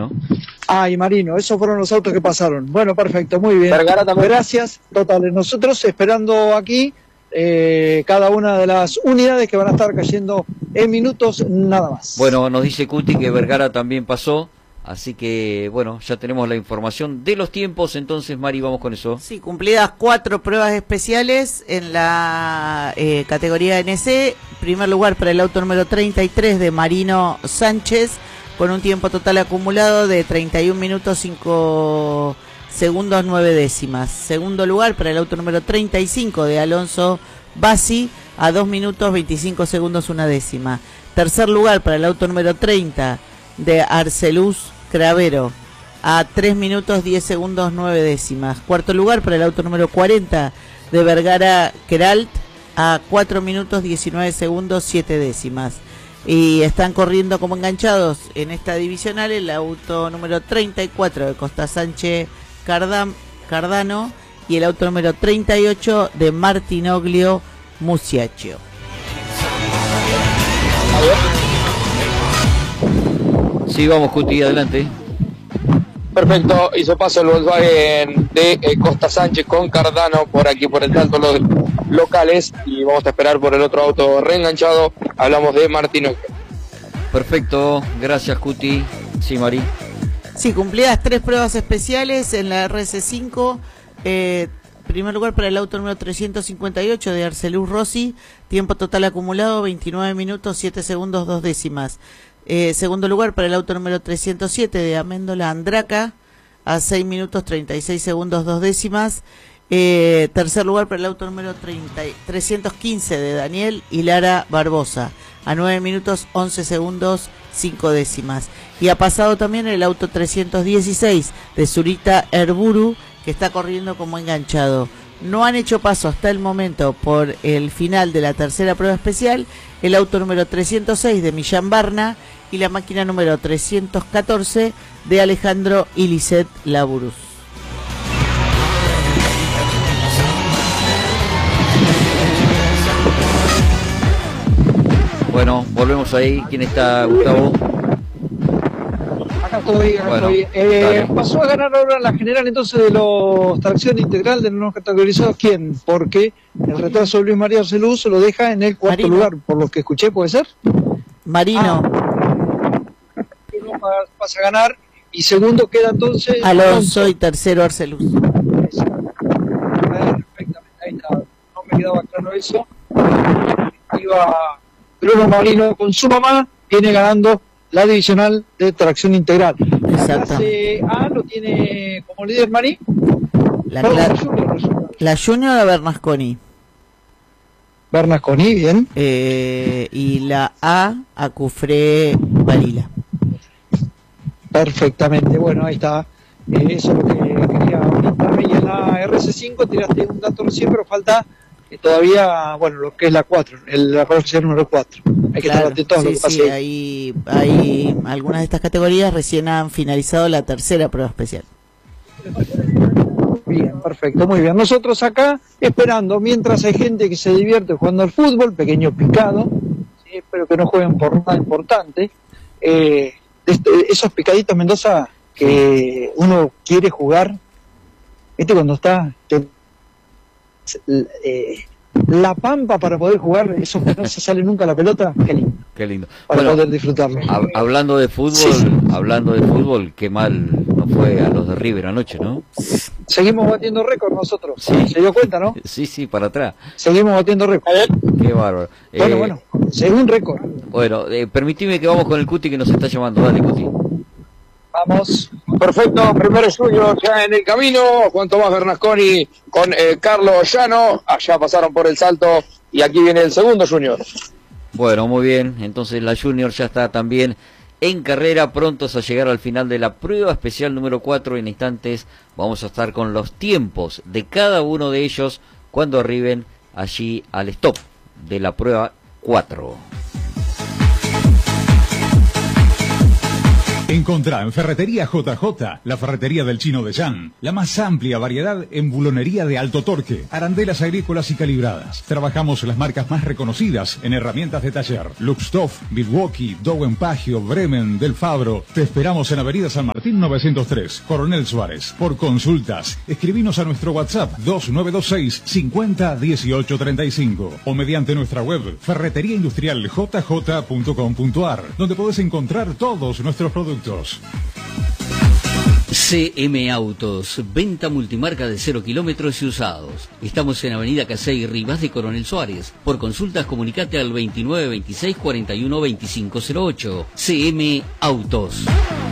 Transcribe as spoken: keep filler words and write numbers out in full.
¿no? Ah, y Marino, esos fueron los autos que pasaron. Bueno, perfecto, muy bien. Vergara también. Gracias, totales. Nosotros esperando aquí eh, cada una de las unidades que van a estar cayendo en minutos nada más. Bueno, nos dice Cuti que Vergara también pasó, así que, bueno, ya tenemos la información de los tiempos, entonces, Mari, vamos con eso. Sí, cumplidas cuatro pruebas especiales en la eh, categoría N C. Primer lugar para el auto número treinta y tres de Marino Sánchez, con un tiempo total acumulado de treinta y un minutos cinco segundos nueve décimas. Segundo lugar para el auto número treinta y cinco de Alonso Bassi, a dos minutos veinticinco segundos una décima. Tercer lugar para el auto número treinta de Arcelus Cravero, a tres minutos diez segundos nueve décimas. Cuarto lugar para el auto número cuarenta de Vergara Queralt, a cuatro minutos diecinueve segundos siete décimas. Y están corriendo como enganchados en esta divisional el auto número treinta y cuatro de Costa Sánchez Cardam, Cardano y el auto número treinta y ocho de Martinoglio Musiaccio. Sí, vamos, Cuti, adelante. Perfecto, hizo paso el Volkswagen de eh, Costa Sánchez con Cardano por aquí, por el tanto los locales, y vamos a esperar por el otro auto reenganchado. Hablamos de Martino. Perfecto, gracias, Cuti. Sí, Mari. Sí, cumplidas tres pruebas especiales en la R C cinco. Eh, primer lugar para el auto número trescientos cincuenta y ocho de Arcelus Rossi, tiempo total acumulado veintinueve minutos siete segundos dos décimas. Eh, segundo lugar para el auto número trescientos siete de Améndola Andraca, a seis minutos treinta y seis segundos dos décimas. Eh, tercer lugar para el auto número treinta, trescientos quince de Daniel y Lara Barbosa, a nueve minutos once segundos cinco décimas. Y ha pasado también el auto trescientos dieciséis de Zurita Erburu, que está corriendo como enganchado. No han hecho paso hasta el momento por el final de la tercera prueba especial el auto número trescientos seis de Millán Barna y la máquina número trescientos catorce de Alejandro Ilicet Laburus. Bueno, volvemos ahí. ¿Quién está, Gustavo? Acá estoy, acá Bueno, estoy. Eh, dale. pasó a ganar ahora la general entonces de los tracción integral de los no categorizados. ¿Quién? Porque el retraso de Luis María Arceluz se lo deja en el cuarto Marino. lugar, por lo que escuché, ¿puede ser? Marino. Uno pa- pasa a ganar y segundo queda entonces Alonso y tercero Arcelus. Perfectamente, ahí está. No me quedaba claro eso. Iba Bruno Marino con su mamá, viene ganando la divisional de tracción integral. La Exacto. clase A lo tiene como líder Mari. La, Perdón, cla- Junior, Junior. la Junior a Bernasconi. Bernasconi, bien. Eh, y la A a Cufré Balila. Perfectamente, bueno, ahí está. Eh, eso es lo que quería orientarme. Y en la R C cinco tiraste un dato recién, pero falta eh, todavía, bueno, lo que es la cuatro, el, la prueba oficial número cuatro. Hay que Claro, estar atento a lo sí, que pase sí, ahí. hay, hay algunas de estas categorías recién han finalizado la tercera prueba especial. Bien, perfecto, muy bien. Nosotros acá esperando, mientras hay gente que se divierte jugando al fútbol, pequeño picado, ¿sí? Espero que no jueguen por nada importante. Eh, este, esos picaditos, Mendoza, que uno quiere jugar, ¿viste? Cuando está te- eh, la pampa para poder jugar, eso que no se sale nunca la pelota, qué lindo, Qué lindo. para Bueno, poder disfrutarlo. hab- hablando de fútbol, Sí, sí. hablando de fútbol, qué mal no fue a los de River anoche, ¿no? Seguimos batiendo récord nosotros, Sí. se dio cuenta, ¿no? Sí, sí, para atrás. Seguimos batiendo récord. Qué bárbaro. Bueno, Eh, bueno, según récord. Bueno, eh, permitime que vamos con el Cuti que nos está llamando. Dale, Cuti. Vamos. Perfecto, primero Junior ya en el camino, Juan Tomás Bernasconi con eh, Carlos Llano, allá pasaron por el salto y aquí viene el segundo Junior. Bueno, muy bien. Entonces la Junior ya está también en carrera, prontos a llegar al final de la prueba especial número cuatro. En instantes vamos a estar con los tiempos de cada uno de ellos cuando arriben allí al stop de la prueba cuatro. Encontrá en Ferretería J J, la ferretería del Chino de Yan, la más amplia variedad en bulonería de alto torque, arandelas agrícolas y calibradas. Trabajamos las marcas más reconocidas en herramientas de taller: Luxtoff, Milwaukee, Dowen Pagio, Bremen, Del Fabro. Te esperamos en Avenida San Martín novecientos tres, Coronel Suárez. Por consultas, escribinos a nuestro WhatsApp dos nueve dos seis, cincuenta, dieciocho treinta y cinco o mediante nuestra web ferretería industrial j j punto com punto a r, donde podés encontrar todos nuestros productos. C M Autos, venta multimarca de cero kilómetros y usados. Estamos en Avenida Casey Rivas de Coronel Suárez. Por consultas, comunicate al veintinueve veintiséis cuarenta y uno veinticinco cero ocho. C M Autos.